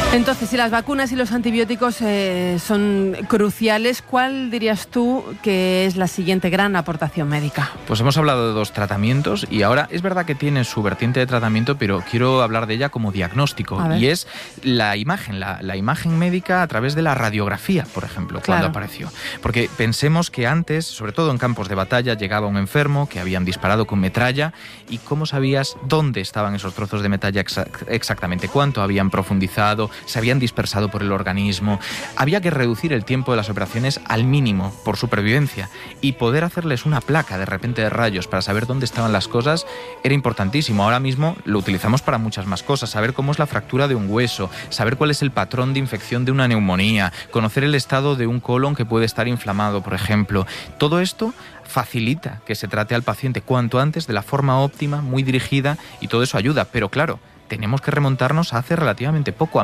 Entonces, si las vacunas y los antibióticos son cruciales, ¿cuál dirías tú que es la siguiente gran aportación médica? Pues hemos hablado de 2 tratamientos y ahora es verdad que tiene su vertiente de tratamiento, pero quiero hablar de ella como diagnóstico, y es la imagen, la imagen médica a través de la radiografía, por ejemplo, cuando apareció. Porque pensemos que antes, sobre todo en campos de batalla, llegaba un enfermo que habían disparado con metralla y ¿cómo sabías dónde estaban esos trozos de metralla exactamente? ¿Cuánto habían profundizado? ¿Se habían dispersado por el organismo? Había que reducir el tiempo de las operaciones al mínimo por supervivencia y poder hacerles una placa de repente de rayos para saber dónde estaban las cosas era importantísimo. Ahora mismo lo utilizamos para muchas más cosas, saber cómo es la fractura de un hueso, saber cuál es el patrón de infección de una neumonía, conocer el estado de un colon que puede estar inflamado, por ejemplo. Todo esto facilita que se trate al paciente cuanto antes, de la forma óptima, muy dirigida, y todo eso ayuda, pero claro, tenemos que remontarnos a hace relativamente poco, a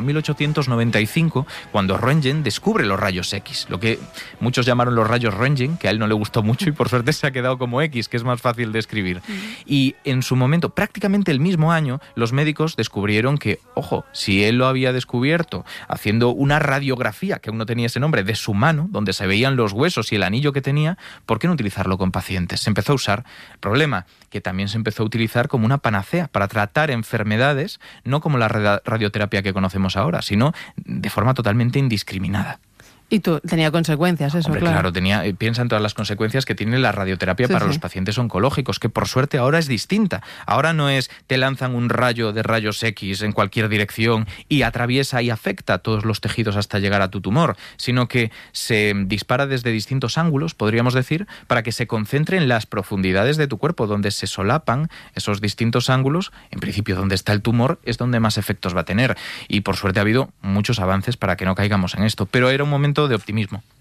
1895, cuando Röntgen descubre los rayos X, lo que muchos llamaron los rayos Röntgen, que a él no le gustó mucho y por suerte se ha quedado como X, que es más fácil de escribir. Y en su momento, prácticamente el mismo año, los médicos descubrieron que, ojo, si él lo había descubierto haciendo una radiografía, que aún no tenía ese nombre, de su mano, donde se veían los huesos y el anillo que tenía, ¿por qué no utilizarlo con pacientes? Se empezó a usar. Problema, que también se empezó a utilizar como una panacea para tratar enfermedades, no como la radioterapia que conocemos ahora, sino de forma totalmente indiscriminada. Y tenía consecuencias eso. Hombre, claro, piensa en todas las consecuencias que tiene la radioterapia para los pacientes oncológicos, que por suerte ahora es distinta. Ahora no es te lanzan un rayo de rayos X en cualquier dirección y atraviesa y afecta a todos los tejidos hasta llegar a tu tumor, sino que se dispara desde distintos ángulos, podríamos decir, para que se concentre en las profundidades de tu cuerpo, donde se solapan esos distintos ángulos. En principio, donde está el tumor es donde más efectos va a tener. Y por suerte ha habido muchos avances para que no caigamos en esto, pero era un momento de optimismo.